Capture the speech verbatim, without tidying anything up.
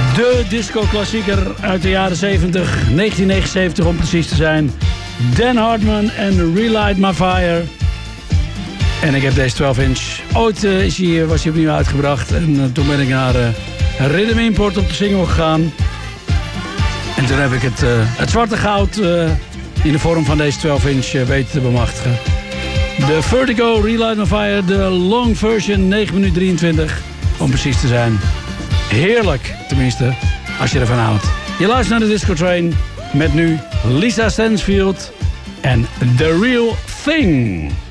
De disco-klassieker uit de jaren zeventig, negentien negenenzeventig om precies te zijn. Dan Hartman en Relight My Fire. En ik heb deze twaalf inch. Ooit uh, is hij, was hij opnieuw uitgebracht. En uh, toen ben ik naar uh, Rhythm Import op de single gegaan. En toen heb ik het, uh, het zwarte goud uh, in de vorm van deze twaalf inch uh, weten te bemachtigen. De Vertigo Relight My Fire, de long version, negen minuten drieëntwintig om precies te zijn. Heerlijk, tenminste, als je ervan houdt. Je luistert naar de Disco Train met nu Lisa Stansfield en The Real Thing.